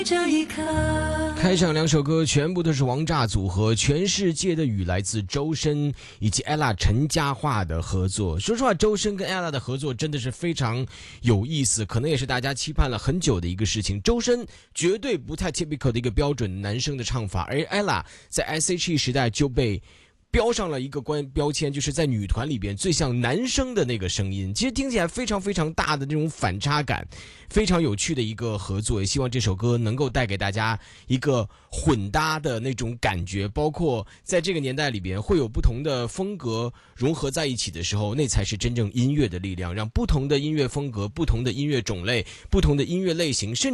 这一刻。 开场两首歌全部都是王炸组合，全世界的雨来自周深以及 ella 陈嘉桦的合作。说实话，周深跟 ella 的合作真的是非常有意思，可能也是大家期盼了很久的一个事情。周深绝对不太 typical 的一个标准男生的唱法，而 ella 在 S.H.E 时代就被标上了一个标签，就是在女团里边最像男生的那个声音，其实听起来非常非常大的这种反差感，非常有趣的一个合作。也希望这首歌能够带给大家一个混搭的那种感觉，包括在这个年代里边会有不同的风格融合在一起的时候，那才是真正音乐的力量，让不同的音乐风格、不同的音乐种类、不同的音乐类型，甚至